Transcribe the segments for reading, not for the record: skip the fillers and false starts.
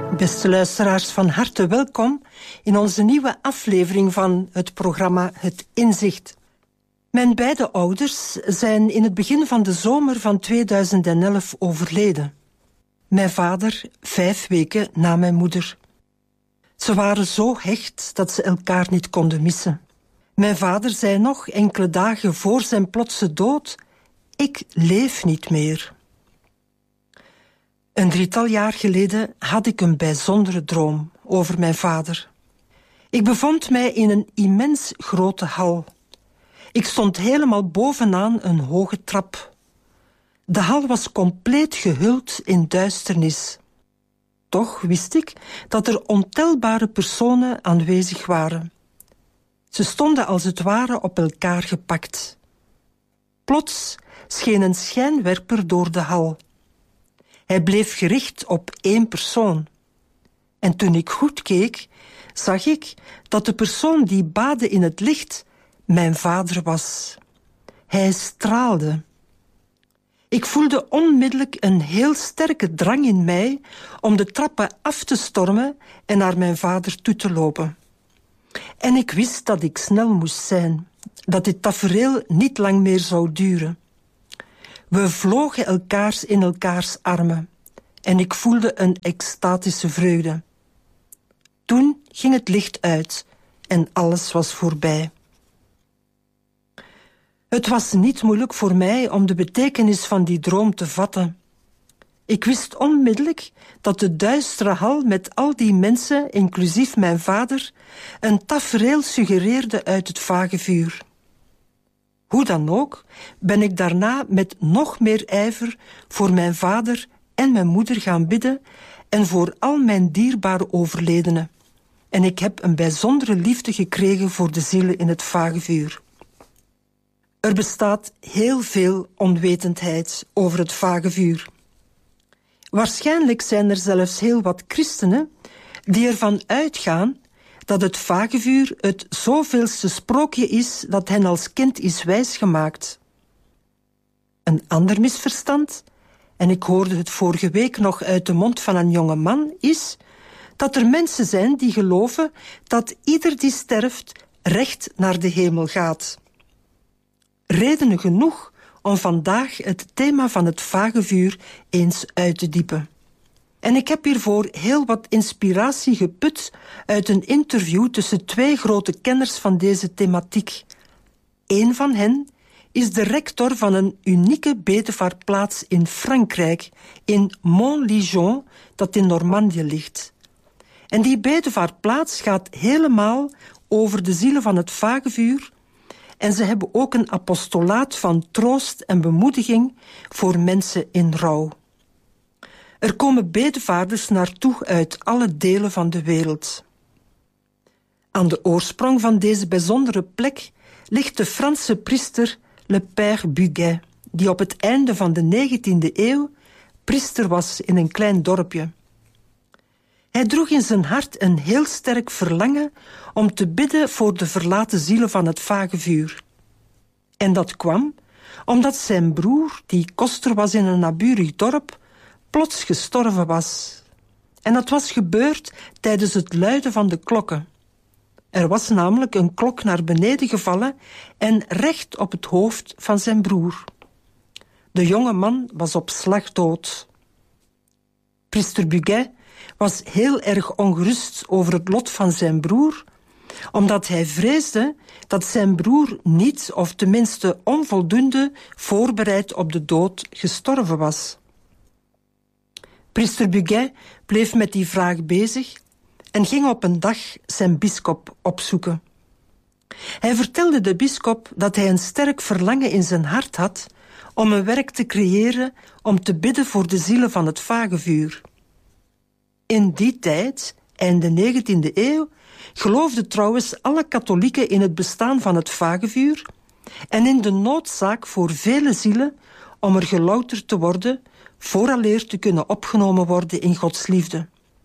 Beste luisteraars, van harte welkom in onze nieuwe aflevering van het programma Het Inzicht. Mijn beide ouders zijn in het begin van de zomer van 2011 overleden. Mijn vader 5 weken na mijn moeder. Ze waren zo hecht dat ze elkaar niet konden missen. Mijn vader zei nog enkele dagen voor zijn plotse dood: ik leef niet meer. Een 3-tal jaar geleden had ik een bijzondere droom over mijn vader. Ik bevond mij in een immens grote hal. Ik stond helemaal bovenaan een hoge trap. De hal was compleet gehuld in duisternis. Toch wist ik dat er ontelbare personen aanwezig waren. Ze stonden als het ware op elkaar gepakt. Plots scheen een schijnwerper door de hal. Hij bleef gericht op 1 persoon. En toen ik goed keek, zag ik dat de persoon die baadde in het licht mijn vader was. Hij straalde. Ik voelde onmiddellijk een heel sterke drang in mij om de trappen af te stormen en naar mijn vader toe te lopen. En ik wist dat ik snel moest zijn, dat dit tafereel niet lang meer zou duren. We vlogen in elkaars armen en ik voelde een extatische vreugde. Toen ging het licht uit en alles was voorbij. Het was niet moeilijk voor mij om de betekenis van die droom te vatten. Ik wist onmiddellijk dat de duistere hal met al die mensen, inclusief mijn vader, een tafereel suggereerde uit het vagevuur. Hoe dan ook, ben ik daarna met nog meer ijver voor mijn vader en mijn moeder gaan bidden en voor al mijn dierbare overledenen. En ik heb een bijzondere liefde gekregen voor de zielen in het vagevuur. Er bestaat heel veel onwetendheid over het vagevuur. Waarschijnlijk zijn er zelfs heel wat christenen die ervan uitgaan dat het vagevuur het zoveelste sprookje is dat hen als kind is wijsgemaakt. Een ander misverstand, en ik hoorde het vorige week nog uit de mond van een jonge man, is dat er mensen zijn die geloven dat ieder die sterft recht naar de hemel gaat. Redenen genoeg om vandaag het thema van het vagevuur eens uit te diepen. En ik heb hiervoor heel wat inspiratie geput uit een interview tussen 2 grote kenners van deze thematiek. Eén van hen is de rector van een unieke bedevaartplaats in Frankrijk, in Montligeon, dat in Normandië ligt. En die bedevaartplaats gaat helemaal over de zielen van het vagevuur. En ze hebben ook een apostolaat van troost en bemoediging voor mensen in rouw. Er komen bedevaarders naartoe uit alle delen van de wereld. Aan de oorsprong van deze bijzondere plek ligt de Franse priester Le Père Buguet, die op het einde van de 19e eeuw priester was in een klein dorpje. Hij droeg in zijn hart een heel sterk verlangen om te bidden voor de verlaten zielen van het vagevuur. En dat kwam omdat zijn broer, die koster was in een naburig dorp, plots gestorven was. En dat was gebeurd tijdens het luiden van de klokken. Er was namelijk een klok naar beneden gevallen en recht op het hoofd van zijn broer. De jonge man was op slag dood. Priester Buguet was heel erg ongerust over het lot van zijn broer, omdat hij vreesde dat zijn broer niet, of tenminste onvoldoende, voorbereid op de dood gestorven was. Priester Buguet bleef met die vraag bezig en ging op een dag zijn bisschop opzoeken. Hij vertelde de bisschop dat hij een sterk verlangen in zijn hart had om een werk te creëren om te bidden voor de zielen van het vagevuur. In die tijd, einde 19e eeuw, geloofden trouwens alle katholieken in het bestaan van het vagevuur en in de noodzaak voor vele zielen om er gelouterd te worden vooraleer te kunnen opgenomen worden in Gods liefde.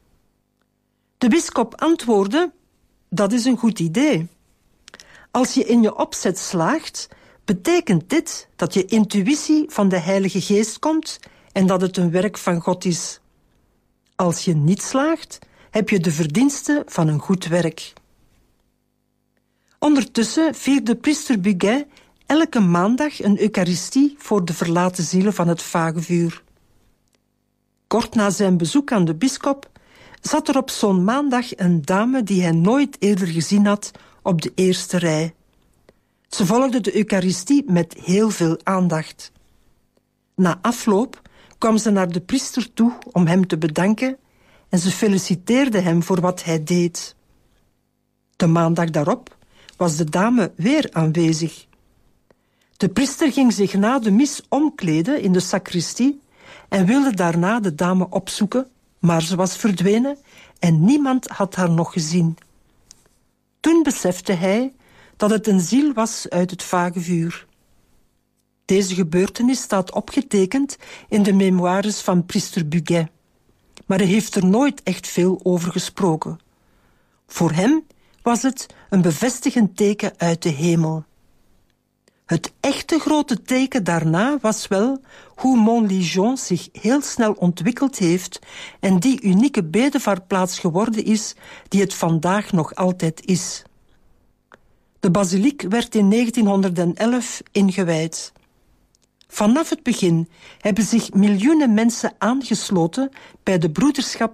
De bisschop antwoordde: dat is een goed idee. Als je in je opzet slaagt, betekent dit dat je intuïtie van de Heilige Geest komt en dat het een werk van God is. Als je niet slaagt, heb je de verdiensten van een goed werk. Ondertussen vierde priester Buguet elke maandag een eucharistie voor de verlaten zielen van het vagevuur. Kort na zijn bezoek aan de bisschop zat er op zo'n maandag een dame die hij nooit eerder gezien had op de eerste rij. Ze volgde de eucharistie met heel veel aandacht. Na afloop kwam ze naar de priester toe om hem te bedanken en ze feliciteerde hem voor wat hij deed. De maandag daarop was de dame weer aanwezig. De priester ging zich na de mis omkleden in de sacristie en wilde daarna de dame opzoeken, maar ze was verdwenen en niemand had haar nog gezien. Toen besefte hij dat het een ziel was uit het vagevuur. Deze gebeurtenis staat opgetekend in de memoires van priester Buguet, maar hij heeft er nooit echt veel over gesproken. Voor hem was het een bevestigend teken uit de hemel. Het echte grote teken daarna was wel hoe Montligeon zich heel snel ontwikkeld heeft en die unieke bedevaartplaats geworden is die het vandaag nog altijd is. De basiliek werd in 1911 ingewijd. Vanaf het begin hebben zich miljoenen mensen aangesloten bij de broederschap